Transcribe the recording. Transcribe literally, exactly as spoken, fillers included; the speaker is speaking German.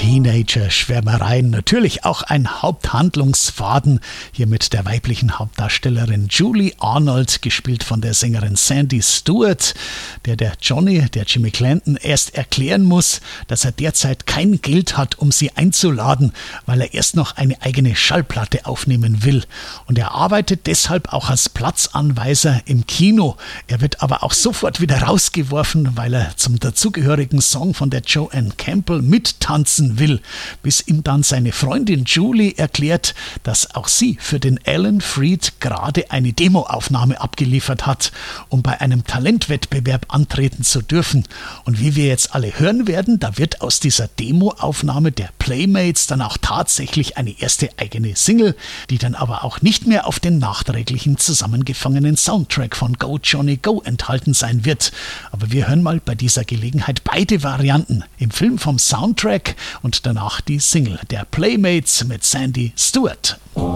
Teenager-Schwärmereien. Natürlich auch ein Haupthandlungsfaden, hier mit der weiblichen Hauptdarstellerin Julie Arnold, gespielt von der Sängerin Sandy Stewart, der der Johnny, der Jimmy Clanton, erst erklären muss, dass er derzeit kein Geld hat, um sie einzuladen, weil er erst noch eine eigene Schallplatte aufnehmen will. Und er arbeitet deshalb auch als Platzanweiser im Kino. Er wird aber auch sofort wieder rausgeworfen, weil er zum dazugehörigen Song von der Joanne Campbell mittanzen will, bis ihm dann seine Freundin Julie erklärt, dass auch sie für den Alan Freed gerade eine Demoaufnahme abgeliefert hat, um bei einem Talentwettbewerb antreten zu dürfen. Und wie wir jetzt alle hören werden, da wird aus dieser Demoaufnahme der Playmates dann auch tatsächlich eine erste eigene Single, die dann aber auch nicht mehr auf den nachträglichen zusammengefangenen Soundtrack von Go Johnny Go enthalten sein wird. Aber wir hören mal bei dieser Gelegenheit beide Varianten, im Film vom Soundtrack und danach die Single der Playmates mit Sandy Stewart.